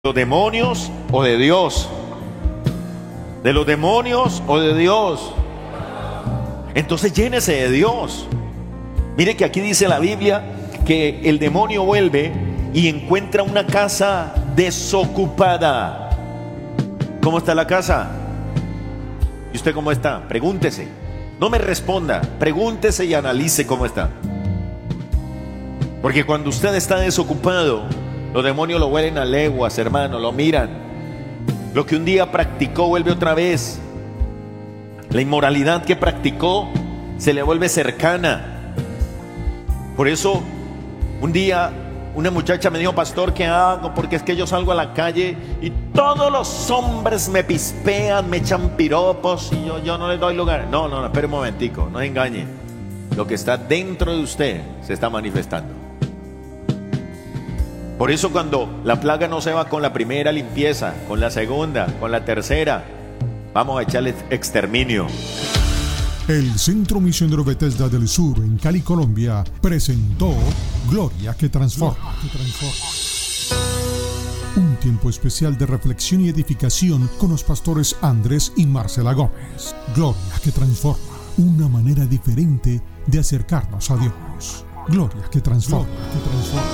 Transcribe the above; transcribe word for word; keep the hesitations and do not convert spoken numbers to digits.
los demonios o de Dios? ¿De los demonios o de Dios? Entonces llénese de Dios. Mire que aquí dice la Biblia que el demonio vuelve y encuentra una casa desocupada. ¿Cómo está la casa? ¿Y usted cómo está? Pregúntese. No me responda, pregúntese y analice cómo está. Porque cuando usted está desocupado, los demonios lo huelen a leguas, hermano, lo miran. Lo que un día practicó vuelve otra vez. La inmoralidad que practicó se le vuelve cercana. Por eso, un día una muchacha me dijo: pastor, ¿qué hago? Porque es que yo salgo a la calle y todos los hombres me pispean, me echan piropos y yo, yo no les doy lugar. No, no, no, espere un momentico, no se engañe. Lo que está dentro de usted se está manifestando. Por eso cuando la plaga no se va con la primera limpieza, con la segunda, con la tercera, vamos a echarle exterminio. El Centro Misionero Bethesda del Sur en Cali, Colombia, presentó Gloria que Transforma. Un tiempo especial de reflexión y edificación con los pastores Andrés y Marcela Gómez. Gloria que Transforma, una manera diferente de acercarnos a Dios. Gloria que Transforma.